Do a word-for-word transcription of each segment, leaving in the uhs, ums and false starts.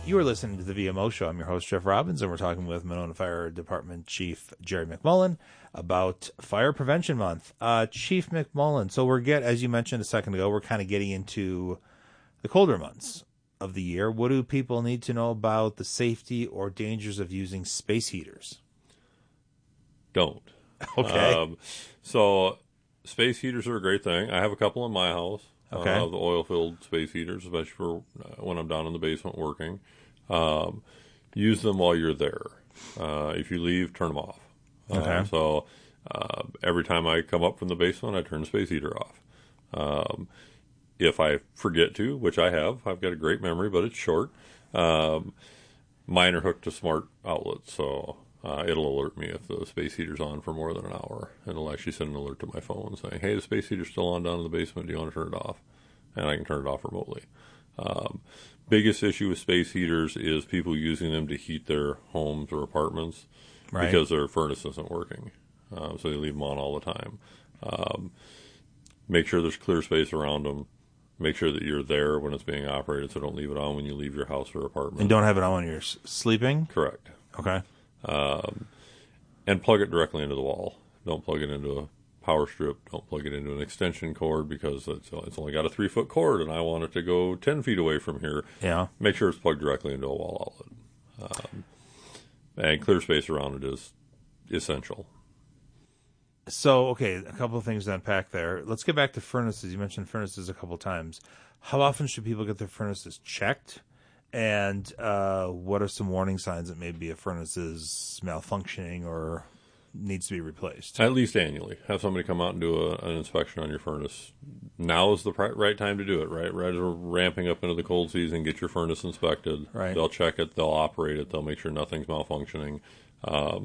You are listening to the V M O Show. I'm your host, Jeff Robbins, and we're talking with Monona Fire Department Chief Jerry McMullen about Fire Prevention Month. Uh, Chief McMullen, so we're get as you mentioned a second ago, we're kind of getting into the colder months of the year. What do people need to know about the safety or dangers of using space heaters? Don't. Okay. Um, so space heaters are a great thing. I have a couple in my house. Okay. Uh, the oil-filled space heaters, especially for uh, when I'm down in the basement working. Um, use them while you're there. Uh, if you leave, turn them off. Okay. Uh, so uh, every time I come up from the basement, I turn the space heater off. Um, if I forget to, which I have, I've got a great memory, but it's short. Um, mine are hooked to smart outlets, so uh, it'll alert me if the space heater's on for more than an hour. And it'll actually send an alert to my phone saying, hey, the space heater's still on down in the basement. Do you want to turn it off? And I can turn it off remotely. Um, biggest issue with space heaters is people using them to heat their homes or apartments Right. because their furnace isn't working. Um, so they leave them on all the time. Um, make sure there's clear space around them. Make sure that you're there when it's being operated, so don't leave it on when you leave your house or apartment. And don't have it on when you're s- sleeping? Correct. Okay. Um, and plug it directly into the wall. Don't plug it into a power strip. Don't plug it into an extension cord because it's, it's only got a three-foot cord, and I want it to go ten feet away from here. Yeah. Make sure it's plugged directly into a wall outlet. Um, and clear space around it is essential. So, okay, a couple of things to unpack there. Let's get back to furnaces. You mentioned furnaces a couple of times. How often should people get their furnaces checked? And uh, what are some warning signs that maybe a furnace is malfunctioning or needs to be replaced? At least annually. Have somebody come out and do a, an inspection on your furnace. Now is the pri- right time to do it, right? Right as we're ramping up into the cold season, get your furnace inspected. Right. They'll check it. They'll operate it. They'll make sure nothing's malfunctioning. Um,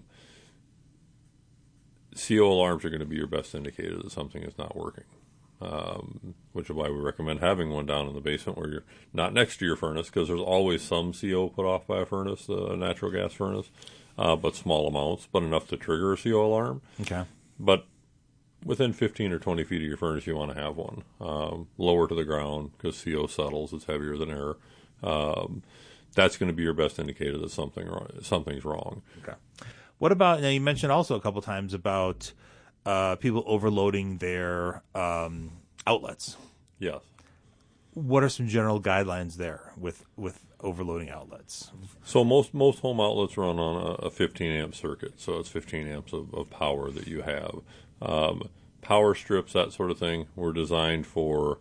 C O alarms are going to be your best indicator that something is not working, um, which is why we recommend having one down in the basement where you're not next to your furnace, because there's always some C O put off by a furnace, a natural gas furnace, uh, but small amounts, but enough to trigger a C O alarm. Okay. But within fifteen or twenty feet of your furnace, you want to have one. Um, lower to the ground, because C O settles. It's heavier than air. Um, that's going to be your best indicator that something something's wrong. Okay. What about, now you mentioned also a couple times about uh, people overloading their um, outlets. Yes. What are some general guidelines there with, with overloading outlets? So most most home outlets run on a, a fifteen amp circuit, so it's fifteen amps of, of power that you have. Um, power strips, that sort of thing, were designed for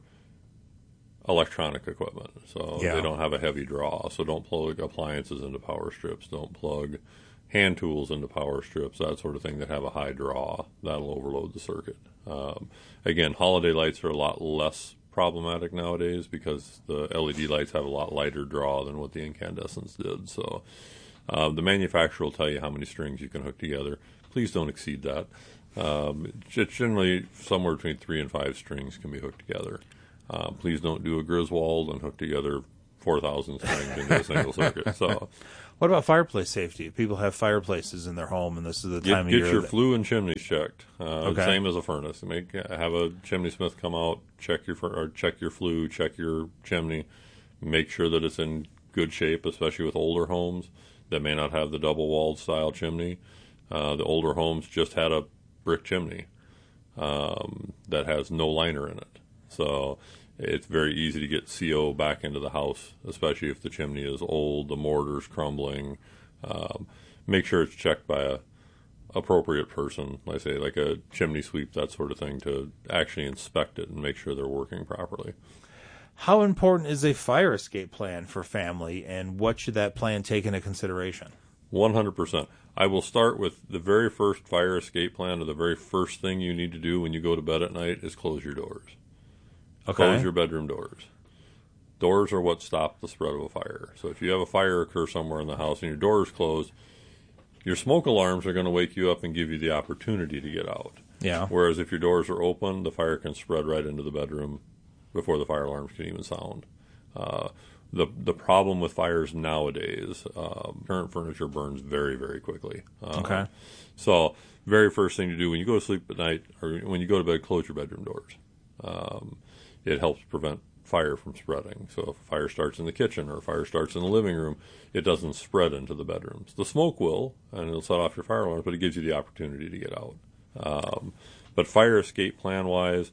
electronic equipment, so Yeah. they don't have a heavy draw. So don't plug appliances into power strips. Don't plug hand tools into power strips, that sort of thing that have a high draw. That'll overload the circuit. Um, again, holiday lights are a lot less problematic nowadays because the L E D lights have a lot lighter draw than what the incandescents did. So uh, the manufacturer will tell you how many strings you can hook together. Please don't exceed that. Um, it's generally somewhere between three and five strings can be hooked together. Uh, please don't do a Griswold and hook together four thousand strings into a single circuit. So, what about fireplace safety? If people have fireplaces in their home, and this is the time get, of get year. your that... flue and chimneys checked. Uh, Okay. Same as a furnace. Make have a chimney smith come out, check your or check your flue, check your chimney, make sure that it's in good shape, especially with older homes that may not have the double walled style chimney. Uh, the older homes just had a brick chimney um, that has no liner in it, so it's very easy to get C O back into the house, especially if the chimney is old, the mortar's crumbling. Um, make sure it's checked by a appropriate person, I say like a chimney sweep, that sort of thing, to actually inspect it and make sure they're working properly. How important is a fire escape plan for family, and what should that plan take into consideration? one hundred percent. I will start with the very first fire escape plan, or the very first thing you need to do when you go to bed at night is close your doors. Okay. Close your bedroom doors. Doors are what stop the spread of a fire. So if you have a fire occur somewhere in the house and your door is closed, your smoke alarms are going to wake you up and give you the opportunity to get out. Yeah. Whereas if your doors are open, the fire can spread right into the bedroom before the fire alarms can even sound. Uh, the the problem with fires nowadays, um, current furniture burns very, very quickly. Uh, Okay. So very first thing to do when you go to sleep at night, or when you go to bed, close your bedroom doors. Um, it helps prevent fire from spreading. So if a fire starts in the kitchen or a fire starts in the living room, it doesn't spread into the bedrooms. The smoke will, and it'll set off your fire alarms, but it gives you the opportunity to get out. Um, but fire escape plan-wise,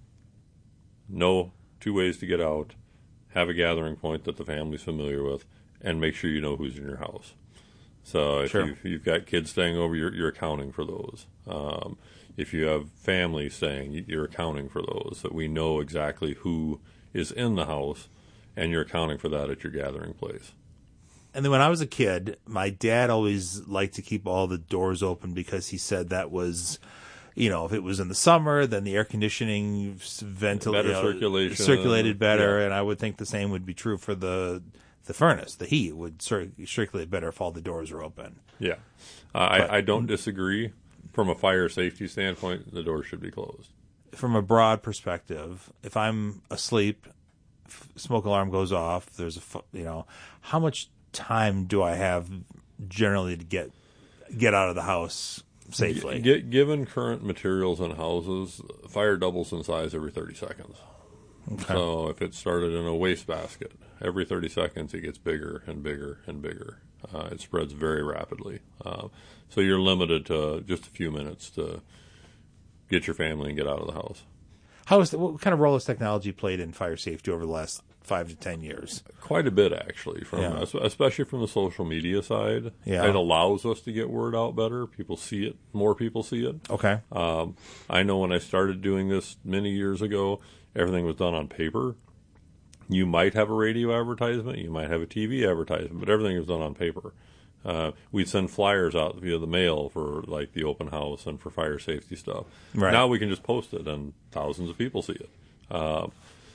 know two ways to get out, have a gathering point that the family's familiar with, and make sure you know who's in your house. So if Sure. you've, you've got kids staying over, you're, you're accounting for those. Um, if you have family staying, you're accounting for those, that we know exactly who is in the house, and you're accounting for that at your gathering place. And then when I was a kid, my dad always liked to keep all the doors open because he said that was, you know, if it was in the summer, then the air conditioning ventilated, Better circulation. circulated better. Yeah. And I would think the same would be true for the the furnace. The heat would cir- circulate better if all the doors are open. Yeah. Uh, But- I, I don't disagree. From a fire safety standpoint, the door should be closed. From a broad perspective, if I'm asleep, f- smoke alarm goes off, there's a, fu- you know, how much time do I have generally to get get out of the house safely? G- given current materials in houses, fire doubles in size every thirty seconds. Okay. So if it started in a wastebasket, every thirty seconds it gets bigger and bigger and bigger. Uh, it spreads very rapidly. Uh, so you're limited to just a few minutes to get your family and get out of the house. How is the, what kind of role has technology played in fire safety over the last five to ten years? Quite a bit, actually, from Yeah. especially from the social media side. Yeah. It allows us to get word out better. People see it. More people see it. Okay. Um, I know when I started doing this many years ago, everything was done on paper. You might have a radio advertisement, you might have a T V advertisement, but everything was done on paper. Uh, we'd send flyers out via the mail for like the open house and for fire safety stuff. Right. Now we can just post it and thousands of people see it. Uh,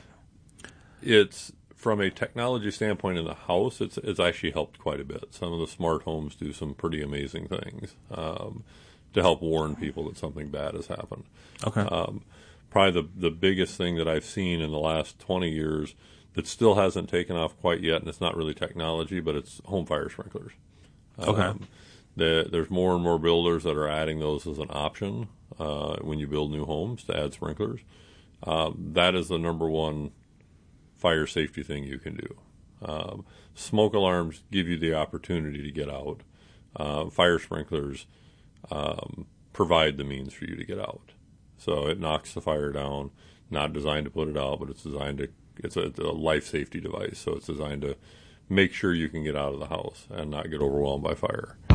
it's from a technology standpoint in the house, it's it's actually helped quite a bit. Some of the smart homes do some pretty amazing things um, to help warn people that something bad has happened. Okay. Um, probably the the biggest thing that I've seen in the last twenty years that still hasn't taken off quite yet, and it's not really technology, but it's home fire sprinklers. Okay. Um, the, there's more and more builders that are adding those as an option uh, when you build new homes to add sprinklers. Um, that is the number one fire safety thing you can do. Um, smoke alarms give you the opportunity to get out. Uh, fire sprinklers um, provide the means for you to get out. So it knocks the fire down, not designed to put it out, but it's designed to, it's a, it's a life safety device. So it's designed to make sure you can get out of the house and not get overwhelmed by fire.